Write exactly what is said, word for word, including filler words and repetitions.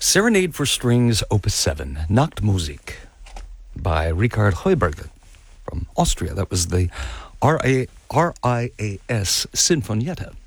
Serenade for Strings, Opus seven, Nachtmusik, by Richard Heuberger from Austria. That was the R I A S Sinfonietta.